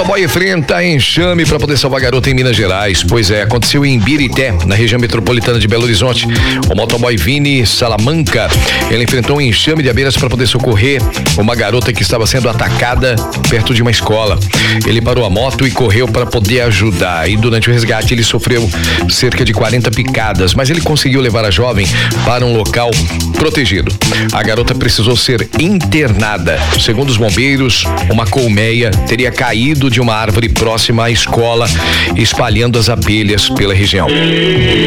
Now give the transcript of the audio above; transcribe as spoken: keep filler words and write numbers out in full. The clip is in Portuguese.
Motoboy enfrenta enxame para poder salvar a garota em Minas Gerais. Pois é, aconteceu em Birité, na região metropolitana de Belo Horizonte. O motoboy Vini Salamanca, ele enfrentou um enxame de abelhas para poder socorrer uma garota que estava sendo atacada perto de uma escola. Ele parou a moto e correu para poder ajudar. E durante o resgate ele sofreu cerca de quarenta picadas, mas ele conseguiu levar a jovem para um local protegido. A garota precisou ser internada. Segundo os bombeiros, uma colmeia teria caído de uma árvore próxima à escola, espalhando as abelhas pela região.